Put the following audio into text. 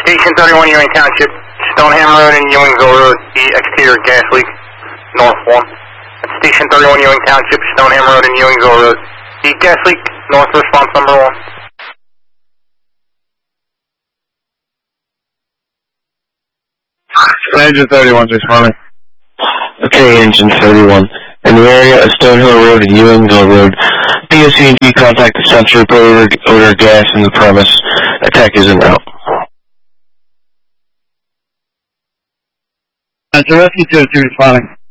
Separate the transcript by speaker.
Speaker 1: Station 31, Ewing Township, Stoneham Road and Ewingville Road, the exterior gas leak, north 1. Station 31, Ewing Township, Stoneham Road and Ewingville Road, the gas leak, north, response number 1.
Speaker 2: Engine 31, responding.
Speaker 3: Okay, Engine 31. In the area of Stonehill Road and Ewingville Road, POC&G contact the Central Report odor gas in the premise. Attack is en route.
Speaker 2: Rescue 202 responding.